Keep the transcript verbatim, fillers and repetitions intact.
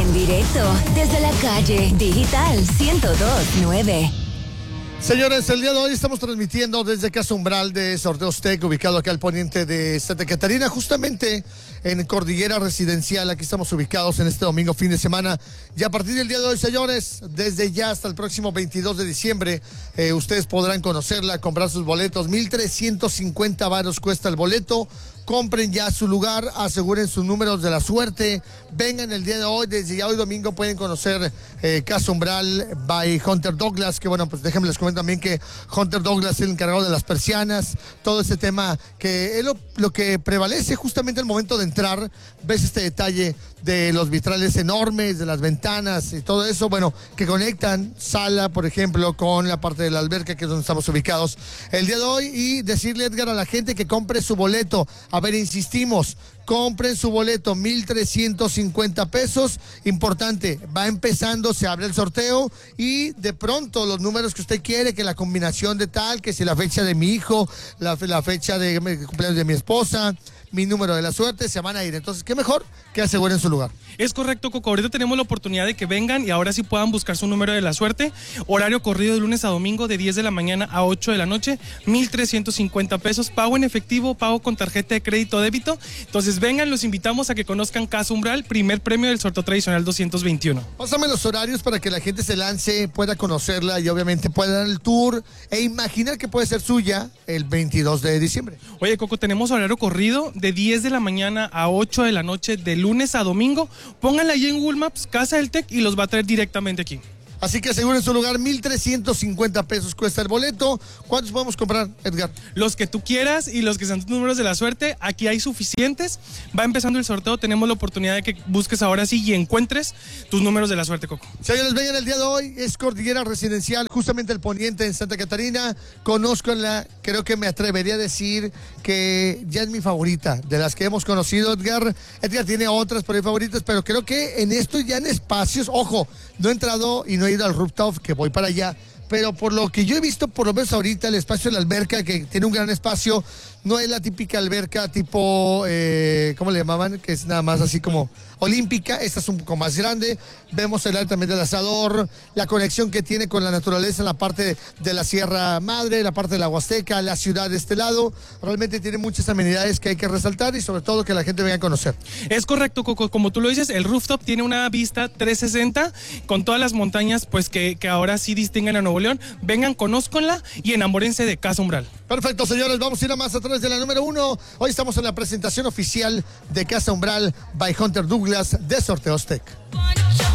En directo desde la calle Digital ciento dos punto nueve. Señores, el día de hoy estamos transmitiendo desde Casa Umbral de Sorteos Tech, ubicado acá al poniente de Santa Catarina, justamente en Cordillera Residencial. Aquí estamos ubicados en este domingo, fin de semana. Y a partir del día de hoy, señores, desde ya hasta el próximo veintidós de diciembre, eh, ustedes podrán conocerla, comprar sus boletos. mil trescientos cincuenta varos cuesta el boleto. Compren ya su lugar, aseguren sus números de la suerte. Vengan el día de hoy, desde ya hoy domingo pueden conocer eh, Casa Umbral by Hunter Douglas, que bueno, pues déjenme les comento también que Hunter Douglas es el encargado de las persianas, todo ese tema que es lo, lo que prevalece justamente al momento de entrar. Ves este detalle de los vitrales enormes, de las ventanas y todo eso, bueno, que conectan sala, por ejemplo, con la parte de la alberca, que es donde estamos ubicados el día de hoy. Y decirle, Edgar, a la gente que compre su boleto. A ver, insistimos, compren su boleto, mil trescientos cincuenta pesos. Importante, va empezando, se abre el sorteo y de pronto los números que usted quiere, que la combinación de tal, que si la fecha de mi hijo, la, la fecha de cumpleaños de mi esposa, mi número de la suerte, se van a ir. Entonces, ¿qué mejor que aseguren su lugar? Es correcto, Coco. Ahorita tenemos la oportunidad de que vengan y ahora sí puedan buscar su número de la suerte. Horario corrido de lunes a domingo de diez de la mañana a ocho de la noche, mil trescientos cincuenta pesos. Pago en efectivo, pago con tarjeta de crédito o débito. Entonces vengan, los invitamos a que conozcan Casa Umbral, primer premio del sorteo tradicional doscientos veintiuno. Pásame los horarios para que la gente se lance, pueda conocerla y obviamente pueda dar el tour e imaginar que puede ser suya el veintidós de diciembre. Oye, Coco, tenemos horario corrido de diez de la mañana a ocho de la noche, de lunes a domingo. Pónganla ahí en Google Maps, Casa del Tec, y los va a traer directamente aquí. Así que aseguren su lugar, mil trescientos cincuenta pesos cuesta el boleto. ¿Cuántos podemos comprar, Edgar? Los que tú quieras y los que sean tus números de la suerte, aquí hay suficientes. Va empezando el sorteo, tenemos la oportunidad de que busques ahora sí y encuentres tus números de la suerte, Coco. Señores, vengan el día de hoy, es Cordillera Residencial, justamente el poniente en Santa Catarina. Conózcanla, creo que me atrevería a decir que ya es mi favorita, de las que hemos conocido, Edgar. Edgar tiene otras por ahí favoritas, pero creo que en esto ya en espacios, ojo, no he entrado y no he ido al rooftop, que voy para allá, pero por lo que yo he visto, por lo menos ahorita, el espacio de la alberca, que tiene un gran espacio, no es la típica alberca tipo, eh, ¿cómo le llamaban? Que es nada más así como olímpica. Esta es un poco más grande. Vemos el área también del asador, la conexión que tiene con la naturaleza en la parte de, de la Sierra Madre, la parte de la Huasteca, la ciudad de este lado. Realmente tiene muchas amenidades que hay que resaltar y sobre todo que la gente venga a conocer. Es correcto, Coco. Como tú lo dices, el rooftop tiene una vista trescientos sesenta con todas las montañas pues que, que ahora sí distinguen a Nuevo León. Vengan, conózcanla y enamórense de Casa Umbral. Perfecto, señores, vamos a ir a más atrás de la número uno. Hoy estamos en la presentación oficial de Casa Umbral by Hunter Douglas de Sorteos Tech.